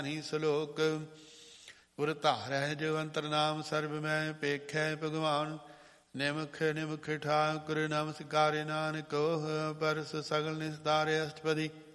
ਹੀ ਸਲੋਕ ਗੁਰ ਧਾਰੈ ਜੋ ਅੰਤਰ ਨਾਮ ਸਰਬ ਮੈਂ ਪੇਖੈ ਭਗਵਾਨ ਨਿਮਖ ਨਿਮਖ ਠਾਕੁਰ ਨਮਸਕਾਰੇ ਨਾਨਕ ਕੋਹ ਪਰਸ ਸਗਲ ਨਿਸਤਾਰੇ ਅਸ਼ਟਪਦੀ